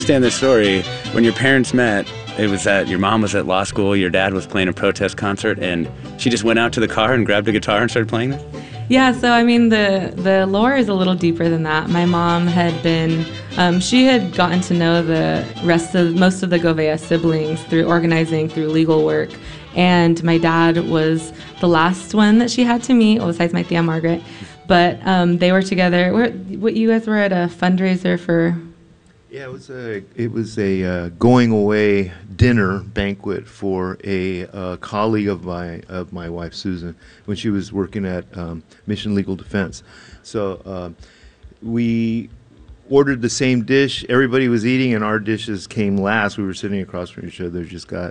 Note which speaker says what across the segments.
Speaker 1: Understand this story. When your parents met, it was that your mom was at law school, your dad was playing a protest concert, and she just went out to the car and grabbed a guitar and started playing it?
Speaker 2: Yeah, so I mean, the lore is a little deeper than that. My mom had been, she had gotten to know most of the Gouveia siblings through organizing, through legal work. And my dad was the last one that she had to meet, besides my Tia Margaret. But they were together. You guys were at a fundraiser for...
Speaker 3: Yeah, it was a going away dinner banquet for a colleague of my wife Susan when she was working at Mission Legal Defense. So we ordered the same dish. Everybody was eating, and our dishes came last. We were sitting across from each other.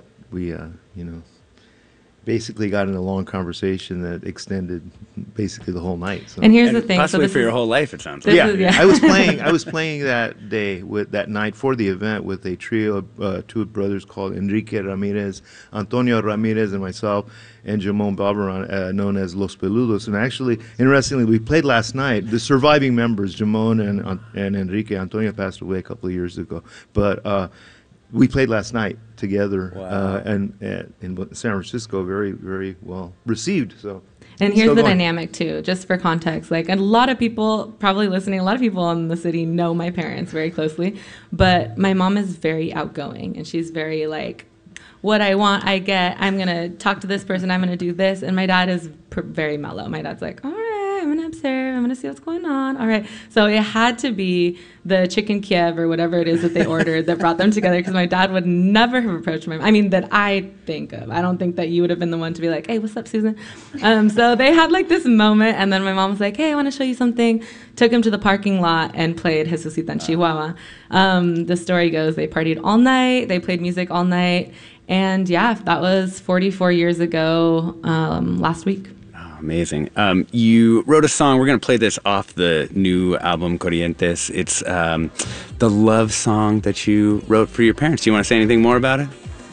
Speaker 3: Basically got in a long conversation that extended basically the whole night. So.
Speaker 2: And here's the thing,
Speaker 1: possibly for your whole life, it sounds like.
Speaker 3: Yeah. I was playing that night for the event with a trio of two brothers called Enrique Ramirez, Antonio Ramirez, and myself, and Jamon Barberon, known as Los Peludos. And actually, interestingly, we played last night. The surviving members, Jamon and Enrique, Antonio passed away a couple of years ago, but we played last night together.
Speaker 1: Wow.
Speaker 3: And in San Francisco, very, very well received. So.
Speaker 2: And here's the dynamic too, just for context. Like, a lot of people probably listening, a lot of people in the city know my parents very closely, but my mom is very outgoing, and she's very like, what I want, I get. I'm gonna talk to this person. I'm gonna do this. And my dad is very mellow. My dad's like, all right, I'm gonna observe. I'm gonna see what's going on. All right. So it had to be the chicken Kiev or whatever it is that they ordered that brought them together, because my dad would never have approached my mom. I mean, that I think of. I don't think that you would have been the one to be like, hey, what's up, Susan? So they had like this moment, and then my mom was like, hey, I want to show you something. Took him to the parking lot and played Jesucita en Chihuahua. The story goes they partied all night. They played music all night. And yeah, that was 44 years ago last week.
Speaker 1: Oh, amazing. You wrote a song. We're going to play this off the new album, Corrientes. It's the love song that you wrote for your parents. Do you want to say anything more about it?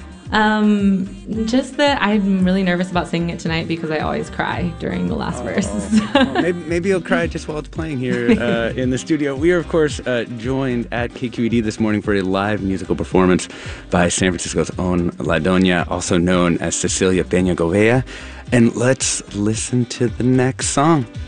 Speaker 2: Just that I'm really nervous about singing it tonight because I always cry during the last verse.
Speaker 1: Maybe you'll cry just while it's playing here in the studio. We are, of course, joined at KQED this morning for a live musical performance by San Francisco's own La Doña, also known as Cecilia Peña Gouveia. And let's listen to the next song.